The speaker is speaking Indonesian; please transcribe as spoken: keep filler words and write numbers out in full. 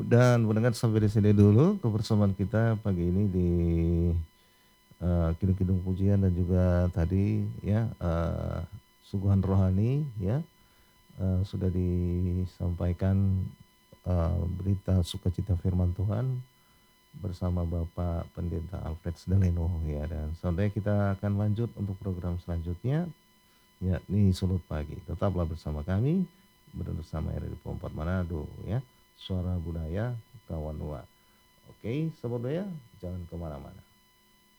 Dan mendengar sampai di sini dulu kebersamaan kita pagi ini di, eee, Kidung-Kidung Pujian dan juga tadi ya, eee, Suguhan Rohani ya, eee, sudah disampaikan, eee, berita sukacita firman Tuhan bersama Bapak Pendeta Alfred Sudeleno ya, dan selanjutnya kita akan lanjut untuk program selanjutnya, yakni Sulut Pagi. Tetaplah bersama kami, bersama R R I Pom empat Manado ya, Suara Budaya Kawanua. Oke, Sobat Budaya jangan kemana-mana.